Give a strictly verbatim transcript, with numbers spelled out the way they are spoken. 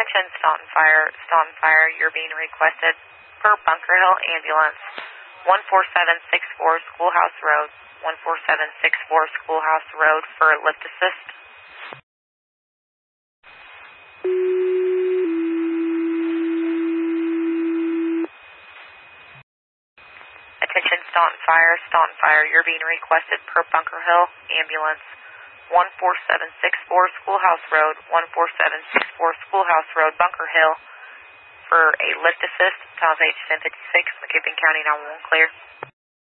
Attention Staunton Fire, Staunton Fire, you're being requested per Bunker Hill Ambulance, one four seven six four Schoolhouse Road, one four seven six four Schoolhouse Road for lift assist. Attention Staunton Fire, Staunton Fire, you're being requested per Bunker Hill Ambulance, one four seven six four Schoolhouse Road, one four seven six four Schoolhouse Road, Bunker Hill, for a lift assist. Tiles H ten fifty-six, McKibbin County nine one one clear.